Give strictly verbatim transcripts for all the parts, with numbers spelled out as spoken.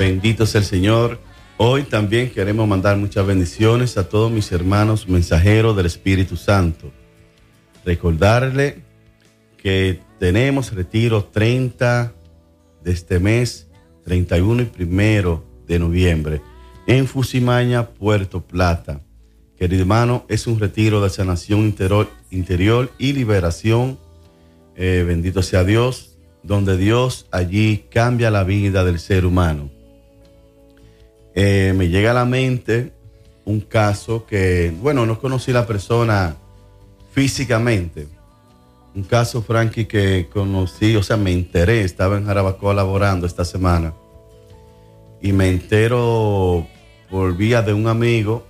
Bendito sea el Señor. Hoy también queremos mandar muchas bendiciones a todos mis hermanos mensajeros del Espíritu Santo. Recordarle que tenemos retiro treinta de este mes, treinta y uno y primero de noviembre, en Fusimaña, Puerto Plata. Querido hermano, es un retiro de sanación interior, interior y liberación. Eh, bendito sea Dios, donde Dios allí cambia la vida del ser humano. Eh, me llega a la mente un caso que, bueno, no conocí a la persona físicamente. Un caso, Frankie, que conocí, o sea, me enteré, estaba en Jarabacoa laborando esta semana y me entero por vía de un amigo,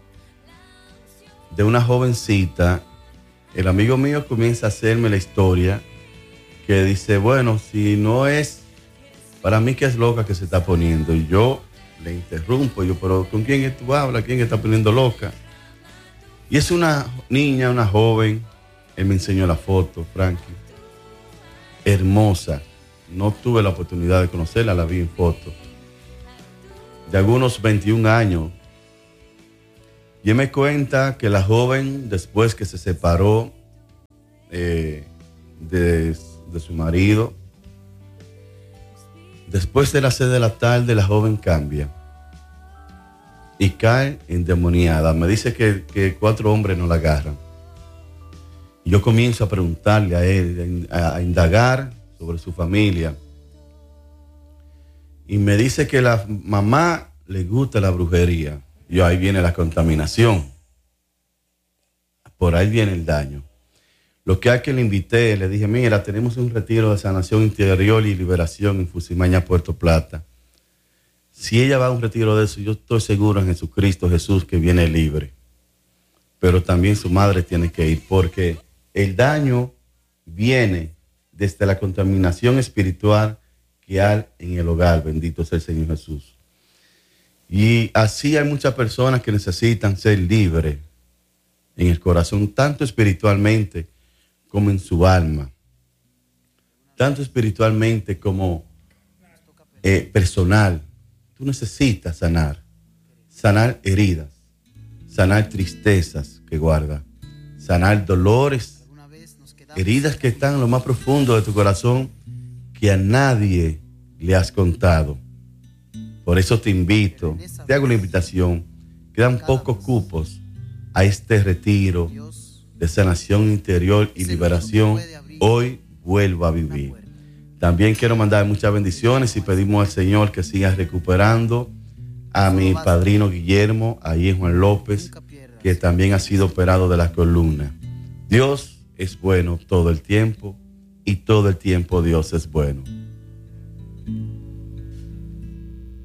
de una jovencita. El amigo mío comienza a hacerme la historia que dice, bueno, si no es, para mí que es loca que se está poniendo. Y yo le interrumpo, yo, pero ¿con quién tú hablas? ¿Quién está poniendo loca? Y es una niña, una joven. Él me enseñó la foto, Frankie. Hermosa. No tuve la oportunidad de conocerla, la vi en foto. De algunos veintiún años. Y él me cuenta que la joven, después que se separó eh, de, de su marido, después de las seis de la tarde, la joven cambia y cae endemoniada. Me dice que, que cuatro hombres no la agarran. Y yo comienzo a preguntarle a él, a, a indagar sobre su familia. Y me dice que la mamá le gusta la brujería. Y ahí viene la contaminación. Por ahí viene el daño. Lo que hay que le invité, le dije, mira, tenemos un retiro de sanación interior y liberación en Fusimaña, Puerto Plata. Si ella va a un retiro de eso, yo estoy seguro en Jesucristo Jesús que viene libre. Pero también su madre tiene que ir, porque el daño viene desde la contaminación espiritual que hay en el hogar. Bendito sea el Señor Jesús. Y así hay muchas personas que necesitan ser libres en el corazón, tanto espiritualmente como en su alma, tanto espiritualmente como eh, personal. Tú necesitas sanar, sanar heridas, sanar tristezas que guarda, sanar dolores, heridas que están en lo más profundo de tu corazón que a nadie le has contado. Por eso te invito, te hago la invitación, quedan pocos cupos a este retiro de sanación interior y liberación. Hoy vuelvo a vivir. También quiero mandar muchas bendiciones y pedimos al Señor que siga recuperando a mi padrino Guillermo, ahí en Juan López, que también ha sido operado de la columna. Dios es bueno todo el tiempo y todo el tiempo Dios es bueno.